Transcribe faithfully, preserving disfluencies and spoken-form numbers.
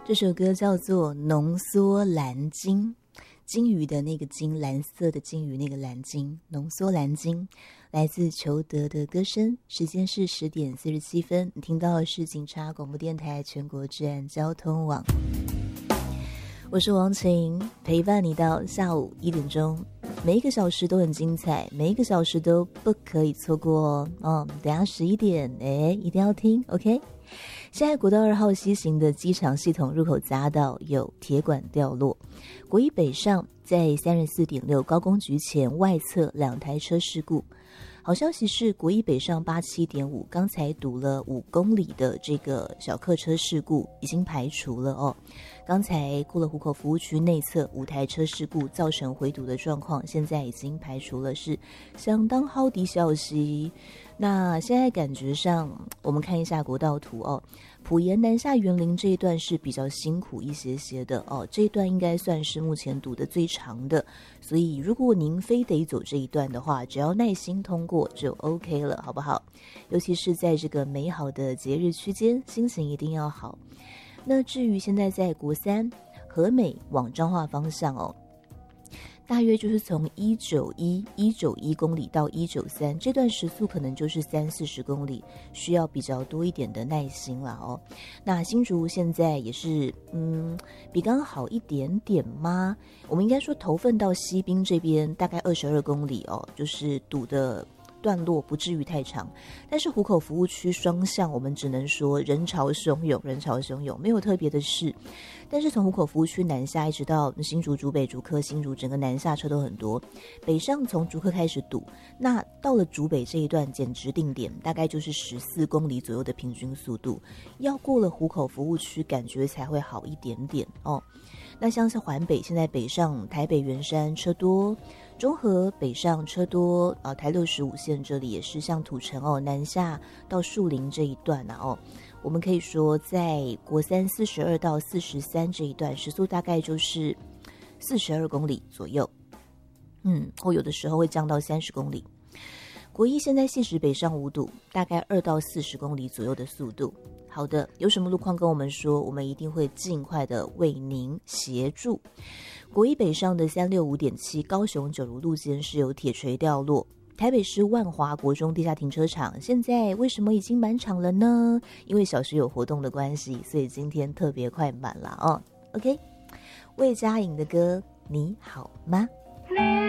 这首歌叫做《浓缩蓝鲸》，鲸鱼的那个鲸，蓝色的鲸鱼那个蓝鲸，浓缩蓝鲸，来自裘德的歌声。时间是十点四十七分，你听到的是警察广播电台全国治安交通网，我是王晴，陪伴你到下午一点钟。每一个小时都很精彩，每一个小时都不可以错过哦。哦，等下十一点，哎，一定要听 ，OK？ 现在国道二号西行的机场系统入口匝道有铁管掉落，国一北上在三十四点六高工局前外侧两台车事故。好消息是国一北上八七点五刚才堵了五公里的这个小客车事故已经排除了哦。刚才过了湖口服务区内侧五台车事故造成回堵的状况，现在已经排除了，是相当好的消息。那现在感觉上，我们看一下国道图哦，埔盐南下园林这一段是比较辛苦一些些的哦，这一段应该算是目前堵得最长的，所以如果您非得走这一段的话，只要耐心通过就 OK 了，好不好？尤其是在这个美好的节日区间，心情一定要好。那至于现在在国三和美往彰化方向哦，大约就是从一九一一九一公里到一九三这段时速可能就是三四十公里，需要比较多一点的耐心啦哦。那新竹现在也是嗯比刚刚好一点点吗？我们应该说头份到西滨这边大概二十二公里哦，就是堵的段落不至于太长，但是湖口服务区双向我们只能说人潮汹涌，人潮汹涌，没有特别的事。但是从湖口服务区南下一直到新竹、竹北、竹科、新竹，整个南下车都很多。北上从竹科开始堵，那到了竹北这一段减值定点，大概就是十四公里左右的平均速度，要过了湖口服务区，感觉才会好一点点哦。那像是环北，现在北上台北圆山车多，中和北上车多，啊，台六十五线这里也是像土城哦，南下到树林这一段啊哦，我们可以说在国三四十二到四十三这一段时速大概就是四十二公里左右，嗯，或有的时候会降到三十公里。国一现在细直北上五堵，大概二到四十公里左右的速度。好的，有什么路况跟我们说，我们一定会尽快的为您协助。国一北上的三六五点七高雄九如路肩是有铁锤掉落，台北市万华国中地下停车场现在为什么已经满场了呢？因为小学有活动的关系，所以今天特别快满了哦。OK， 魏佳颖的歌你好吗？